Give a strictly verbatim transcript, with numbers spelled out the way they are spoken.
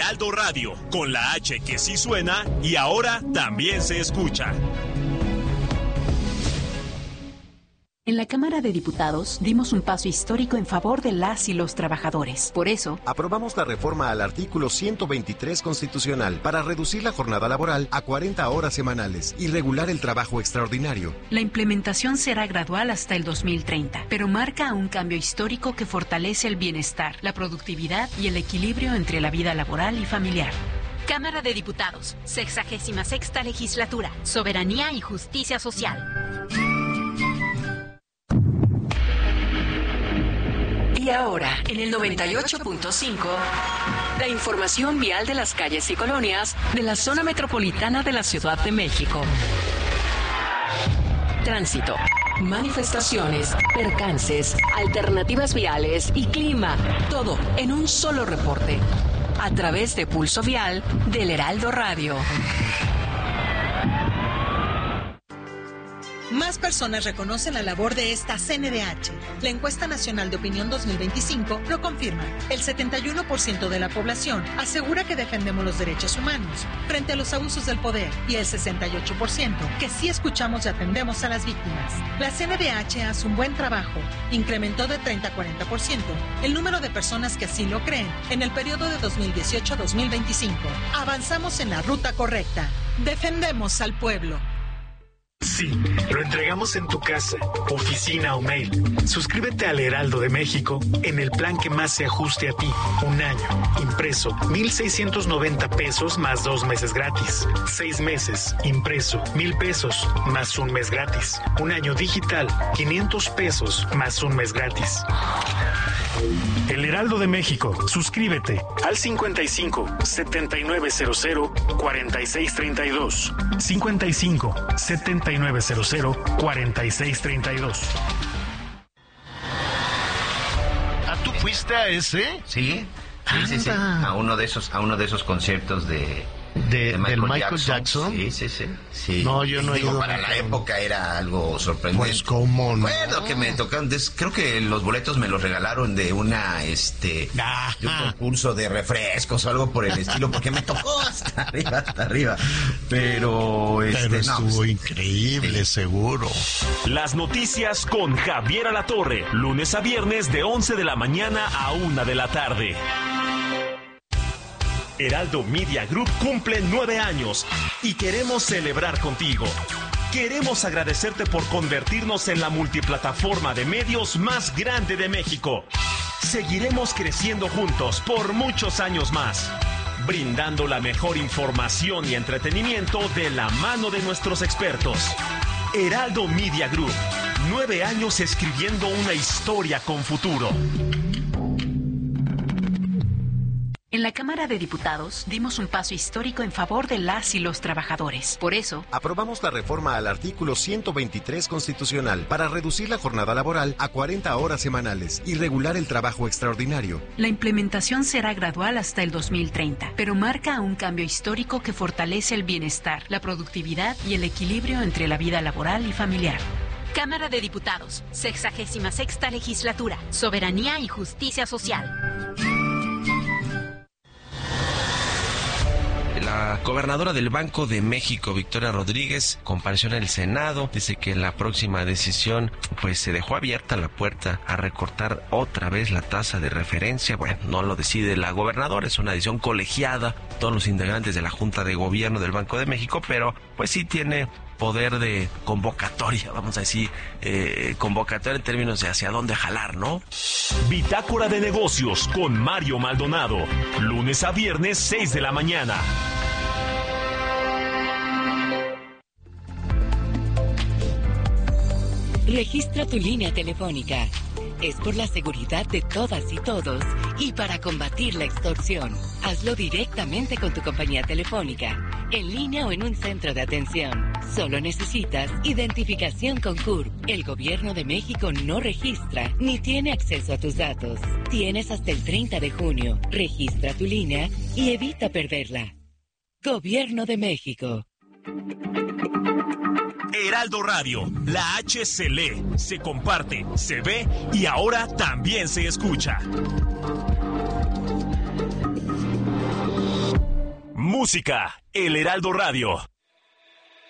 Heraldo Radio, con la H que sí suena y ahora también se escucha. En la Cámara de Diputados dimos un paso histórico en favor de las y los trabajadores. Por eso, aprobamos la reforma al artículo ciento veintitrés constitucional para reducir la jornada laboral a cuarenta horas semanales y regular el trabajo extraordinario. La implementación será gradual hasta el dos mil treinta, pero marca un cambio histórico que fortalece el bienestar, la productividad y el equilibrio entre la vida laboral y familiar. Cámara de Diputados, sexagésima sexta legislatura, soberanía y justicia social. Y ahora, en el noventa y ocho punto cinco, la información vial de las calles y colonias de la zona metropolitana de la Ciudad de México. Tránsito, manifestaciones, percances, alternativas viales y clima. Todo en un solo reporte. A través de Pulso Vial del Heraldo Radio. Más personas reconocen la labor de esta C N D H. La encuesta nacional de opinión dos mil veinticinco lo confirma. El setenta y uno por ciento de la población asegura que defendemos los derechos humanos frente a los abusos del poder y el sesenta y ocho por ciento que sí escuchamos y atendemos a las víctimas. La C N D H hace un buen trabajo. Incrementó de treinta a cuarenta por ciento el número de personas que así lo creen en el periodo de dos mil dieciocho a dos mil veinticinco. Avanzamos en la ruta correcta. Defendemos al pueblo. Sí, lo entregamos en tu casa, oficina o mail. Suscríbete al Heraldo de México en el plan que más se ajuste a ti. Un año, impreso, mil seiscientos noventa pesos más dos meses gratis. Seis meses, impreso, mil pesos más un mes gratis. Un año digital, quinientos pesos más un mes gratis. El Heraldo de México, suscríbete al cincuenta y cinco, setenta y nueve cero cero, cuarenta y seis treinta y dos. cincuenta y cinco, setenta y nueve cero cero, cuarenta y seis treinta y dos. ¿Ah, tú fuiste a ese? Sí, sí, sí, sí, a uno de esos, a uno de esos conciertos de de, de Michael, Michael Jackson. Jackson. Sí, sí, sí, sí. No, yo no he Digo, ido. Para la época era algo sorprendente. Pues cómo no. Bueno, que me tocaron, des, creo que los boletos me los regalaron de una, este, ah, de un concurso de refrescos o algo por el estilo, porque me tocó hasta arriba, hasta arriba. Pero, este, Pero no, estuvo pues, increíble, sí. Seguro. Las noticias con Javier Alatorre, lunes a viernes de once de la mañana a una de la tarde. Heraldo Media Group cumple nueve años y queremos celebrar contigo. Queremos agradecerte por convertirnos en la multiplataforma de medios más grande de México. Seguiremos creciendo juntos por muchos años más, brindando la mejor información y entretenimiento de la mano de nuestros expertos. Heraldo Media Group, nueve años escribiendo una historia con futuro. En la Cámara de Diputados dimos un paso histórico en favor de las y los trabajadores. Por eso, aprobamos la reforma al artículo ciento veintitrés constitucional para reducir la jornada laboral a cuarenta horas semanales y regular el trabajo extraordinario. La implementación será gradual hasta el dos mil treinta, pero marca un cambio histórico que fortalece el bienestar, la productividad y el equilibrio entre la vida laboral y familiar. Cámara de Diputados, sexagésima sexta legislatura, soberanía y justicia social. La gobernadora del Banco de México, Victoria Rodríguez, compareció en el Senado. Dice que en la próxima decisión pues se dejó abierta la puerta a recortar otra vez la tasa de referencia. Bueno, no lo decide la gobernadora, es una decisión colegiada, todos los integrantes de la Junta de Gobierno del Banco de México, pero pues sí tiene poder de convocatoria, vamos a decir, eh, convocatoria en términos de hacia dónde jalar, ¿no? Bitácora de Negocios con Mario Maldonado, lunes a viernes, seis de la mañana. Registra tu línea telefónica. Es por la seguridad de todas y todos y para combatir la extorsión. Hazlo directamente con tu compañía telefónica, en línea o en un centro de atención. Solo necesitas identificación con C U R P. El Gobierno de México no registra ni tiene acceso a tus datos. Tienes hasta el treinta de junio. Registra tu línea y evita perderla. Gobierno de México. Heraldo Radio, la H se lee, se comparte, se ve y ahora también se escucha. música, El Heraldo Radio.